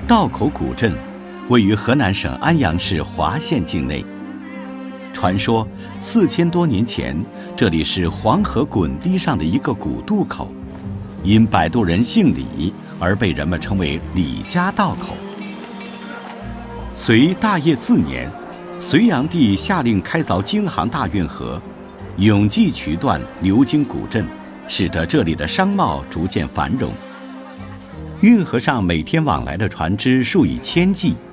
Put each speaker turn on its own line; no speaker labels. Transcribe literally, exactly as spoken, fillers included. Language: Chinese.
道口古镇位于河南省安阳市滑县境内。传说四千多年前，这里是黄河滚堤上的一个古渡口，因摆渡人姓李而被人们称为李家道口。隋大业四年，隋炀帝下令开凿京杭大运河，永济渠段流经古镇，使得这里的商贸逐渐繁荣。运河上每天往来的船只数以千计，